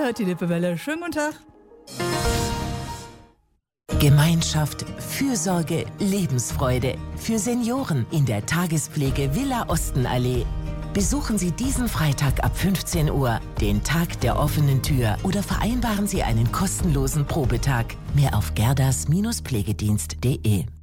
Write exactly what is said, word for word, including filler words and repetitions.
Ihr hört die Lippewelle. Schönen guten Tag. Gemeinschaft, Fürsorge, Lebensfreude. Für Senioren in der Tagespflege Villa Ostenallee. Besuchen Sie diesen Freitag ab fünfzehn Uhr den Tag der offenen Tür oder vereinbaren Sie einen kostenlosen Probetag. Mehr auf gerdas Bindestrich pflegedienst punkt de.